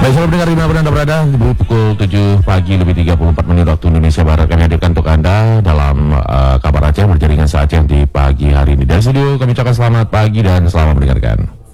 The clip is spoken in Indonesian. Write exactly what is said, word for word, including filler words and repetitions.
Baik, selamat mendengar dimanapun Anda berada. Pukul tujuh pagi lebih tiga puluh empat menit waktu Indonesia Barat, kami hadirkan untuk Anda dalam uh, kabar Aceh berjaringan se-Aceh di pagi hari ini. Dari studio kami ucapkan selamat pagi dan selamat mendengarkan.